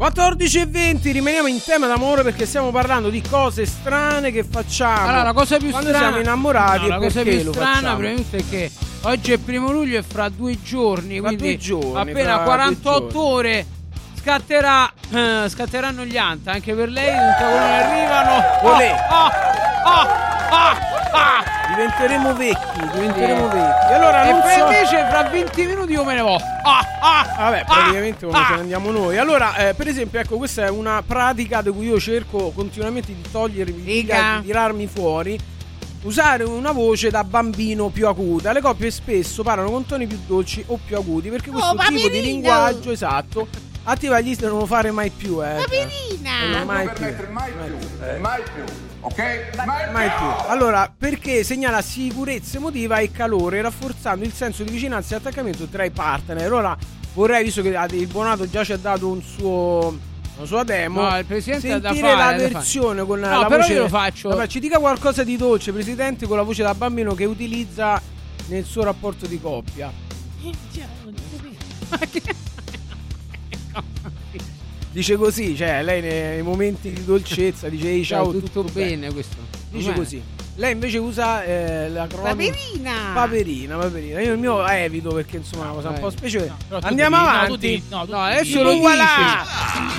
14:20, rimaniamo in tema d'amore perché stiamo parlando di cose strane che facciamo. Allora, la cosa più quando strana, siamo innamorati, la cosa più strana facciamo? praticamente è che oggi è il 1 luglio e fra 2 giorni, Fra quindi 2 giorni, appena fra 48 2 ore scatteranno gli anta anche per lei, tutti quelli che arrivano. Olè. Ah! Diventeremo vecchi. Allora E non poi so... invece fra 20 minuti io me ne vado. Vabbè, praticamente come ce ne andiamo noi. Allora, per esempio, ecco, questa è una pratica di cui io cerco continuamente di togliermi, di tirarmi fuori. Usare una voce da bambino più acuta. Le coppie spesso parlano con toni più dolci o più acuti perché questo tipo di linguaggio, esatto, attiva gli non lo fare mai più, Paperina! mai Non più. mai più, ok? Mai più. Allora, perché segnala sicurezza emotiva e calore, rafforzando il senso di vicinanza e attaccamento tra i partner. Ora vorrei, visto che il Bonato già ci ha dato una sua demo, No, il presidente sentire la versione con la però voce. io lo faccio. Vabbè, ci dica qualcosa di dolce, presidente, con la voce da bambino che utilizza nel suo rapporto di coppia. Dice così, cioè lei nei momenti di dolcezza dice ehi, ciao, tutto bene questo. Dice così. Lei invece usa l'acronimo Paperina. Io il mio evito perché insomma è una cosa un po' speciale. No, Andiamo avanti. No, adesso lo Voilà. dice.